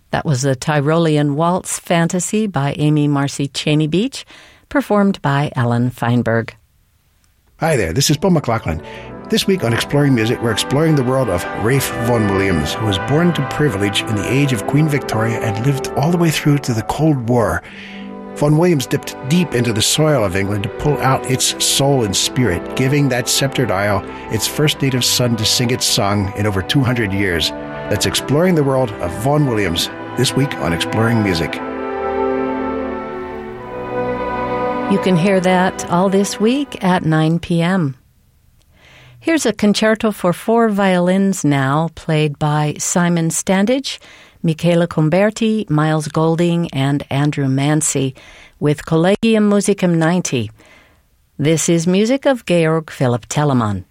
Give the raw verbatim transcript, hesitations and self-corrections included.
That was the Tyrolean Waltz Fantasy by Amy Marcy Cheney Beach, performed by Alan Feinberg. Hi there, this is Paul McLaughlin. This week on Exploring Music, we're exploring the world of Ralph Vaughan Williams, who was born to privilege in the age of Queen Victoria and lived all the way through to the Cold War. Vaughan Williams dipped deep into the soil of England to pull out its soul and spirit, giving that sceptered isle its first native son to sing its song in over two hundred years. That's Exploring the World of Vaughan Williams, this week on Exploring Music. You can hear that all this week at nine p.m. Here's a concerto for four violins now, played by Simon Standage, Michela Comberti, Miles Golding, and Andrew Mancy, with Collegium Musicum ninety. This is music of Georg Philipp Telemann.